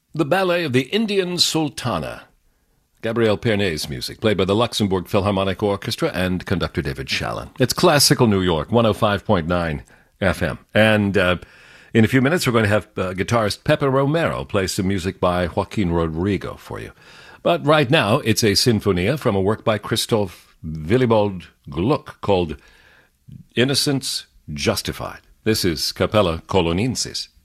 The ballet of the Indian Sultana. Gabriel Pernet's music, played by the Luxembourg Philharmonic Orchestra and conductor David Shallon. It's Classical New York, 105.9 FM. And in a few minutes, we're going to have guitarist Pepe Romero play some music by Joaquin Rodrigo for you. But right now, it's a sinfonia from a work by Christoph Willibald Gluck called Innocence Justified. This is Capella Colonensis.